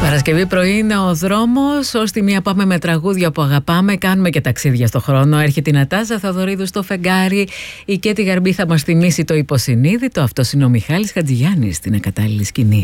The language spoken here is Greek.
Παρασκευή πρωί είναι ο δρόμος. Ως τη μία πάμε με τραγούδια που αγαπάμε. Κάνουμε και ταξίδια στο χρόνο. Έρχεται η Νατάσα Θαδωρίδου στο φεγγάρι. Η Κέτη Γαρμπή θα μας θυμίσει το υποσυνείδητο. Αυτός είναι ο Μιχάλης Χατζηγιάννης στην ακατάλληλη σκηνή.